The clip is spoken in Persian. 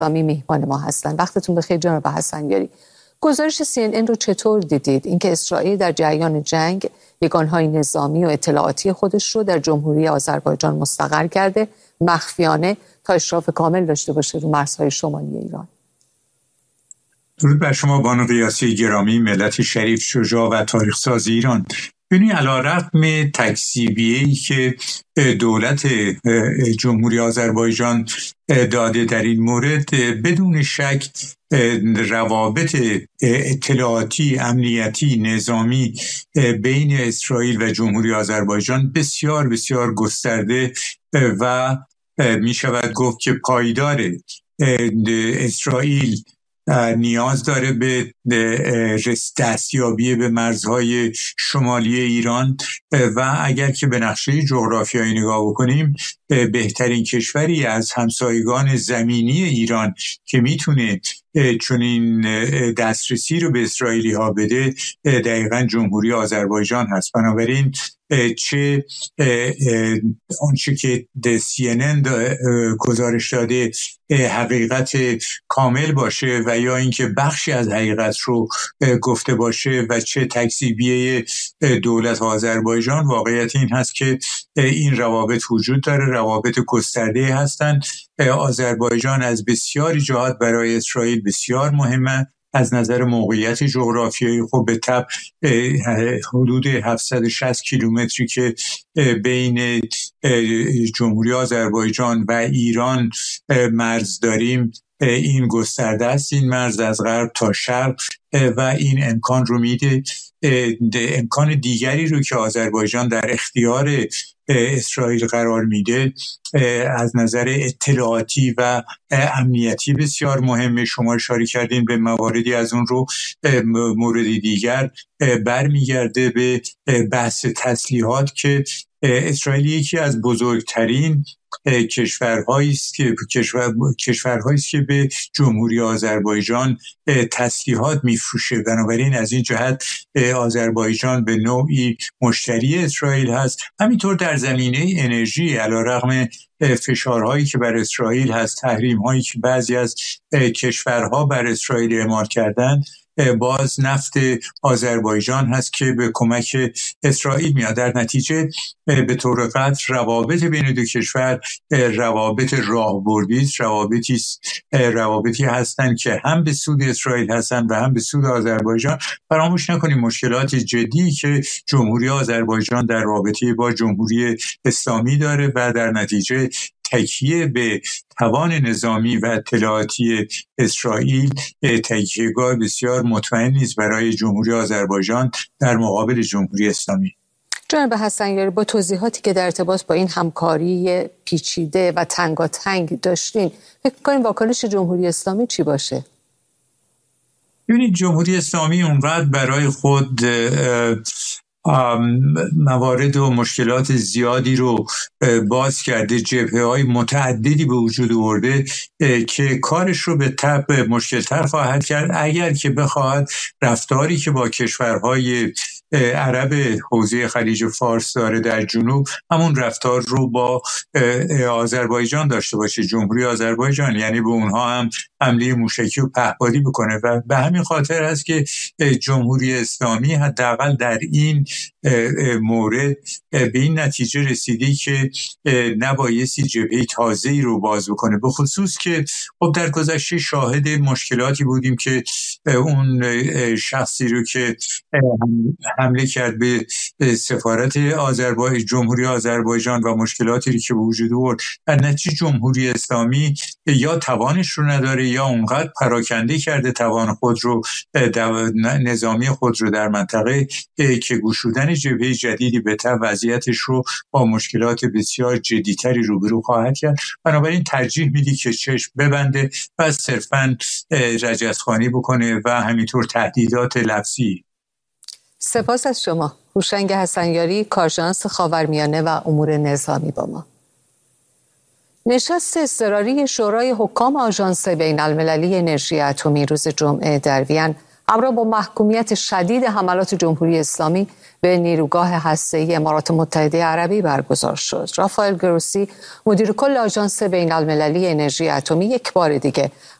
اسلامی میهمان ما هستند. وقتتون بخیر جناب حسنیاری. گزارش CNN رو چطور دیدید؟ اینکه اسرائیل در جریان جنگ یگانهای نظامی و اطلاعاتی خودش رو در جمهوری آذربایجان مستقر کرده، مخفیانه، تا اشراف کامل داشته باشه رو مرزهای شمالی ایران. درود بر شما بانو قیاسی گرامی، ملت شریف، شجاع و تاریخ ساز ایران. ببینید علیرغم تکذیبیه‌ای که دولت جمهوری آذربایجان داده در این مورد، بدون شک روابط اطلاعاتی، امنیتی، نظامی بین اسرائیل و جمهوری آذربایجان بسیار بسیار گسترده و می شود گفت که پایداره. اسرائیل نیاز داره به دستیابی به مرزهای شمالی ایران و اگر که به نقشه جغرافیایی نگاه بکنیم، بهترین کشوری از همسایگان زمینی ایران که میتونه چنین دسترسی رو به اسرائیلی ها بده دقیقاً جمهوری آذربایجان هست. بنابراین چه آنچه که CNN گزارش داده حقیقت کامل باشه و یا اینکه بخشی از حقیقت رو گفته باشه و چه تکذیبیه دولت آذربایجان، واقعیت این هست که این روابط وجود داره، روابط گسترده هستند. آذربایجان از بسیاری جهات برای اسرائیل بسیار مهمه. از نظر موقعیت جغرافیایی خب به طبع حدود 760 کیلومتری که بین جمهوری آذربایجان و ایران مرز داریم، این گسترده است. این مرز از غرب تا شرق و این امکان رو میده. امکان دیگری رو که آذربایجان در اختیار اسرائیل قرار میده از نظر اطلاعاتی و امنیتی بسیار مهمه. شما اشاره کردین به مواردی از اون رو. مورد دیگر برمیگرده به بحث تسلیحات که اسرائیل یکی از بزرگترین کشورهایی است که به جمهوری آذربایجان تسلیحات میفروشه. بنابراین از این جهت آذربایجان به نوعی مشتری اسرائیل هست. همینطور در زمینه انرژی، علیرغم فشارهایی که بر اسرائیل هست، تحریم‌هایی که بعضی از کشورها بر اسرائیل اعمال کردند، باز نفت آذربایجان هست که به کمک اسرائیل میاد. در نتیجه به طور قطع روابط بین دو کشور روابط راهبردی است، روابطی هستند که هم به سود اسرائیل هستند و هم به سود آذربایجان. فراموش نکنیم مشکلات جدی که جمهوری آذربایجان در رابطه با جمهوری اسلامی داره و در نتیجه تکیه به توان نظامی و اطلاعاتی اسرائیل تکیهگاه بسیار مطمئن نیست برای جمهوری آذربایجان در مقابل جمهوری اسلامی. جناب حسنیاری، با توضیحاتی که در ارتباط با این همکاری پیچیده و تنگاتنگ داشتین، فکر می‌کنین واکنش جمهوری اسلامی چی باشه؟ ببینید جمهوری اسلامی اونقدر برای خود موارد و مشکلات زیادی رو باز کرده، جبهه‌های متعددی به وجود آورده که کارش رو به طبع مشکل‌تر خواهد کرد اگر که بخواهد رفتاری که با کشورهای عرب حوزه خلیج فارس داره در جنوب، همون رفتار رو با آذربایجان داشته باشه. جمهوری آذربایجان یعنی به اونها هم حمله موشکی و پهپادی بکنه و به همین خاطر است که جمهوری اسلامی حداقل در این مورد به این نتیجه رسیدی که نبایستی جبهه تازه‌ای رو باز بکنه، به خصوص که خب در گذشته شاهد مشکلاتی بودیم که اون شخصی رو که حمله کرد به سفارت جمهوری آذربایجان و مشکلاتی که به وجود آورد، در نتیجه جمهوری اسلامی یا توانش رو نداره یا اونقدر پراکنده کرده توان خود رو، نظامی خود رو در منطقه که گشودن جبهه جدیدی به طبع وضعیتش رو با مشکلات بسیار جدیتری روبرو خواهد کرد. بنابراین ترجیح میدی که چشم ببنده و صرفاً رجزخوانی بکنه و همینطور تهدیدات لفظی. سپاس از شما. هوشنگ حسنیاری، کارشناس خاورمیانه و امور نظامی با ما. نشست اضطراری شورای حکام آژانس بین‌المللی انرژی اتمی روز جمعه در وین همراه با محکومیت شدید حملات جمهوری اسلامی به نیروگاه هسته‌ای امارات متحده عربی برگزار شد. رافائل گروسی مدیر کل آژانس بین‌المللی انرژی اتمی یک بار دیگه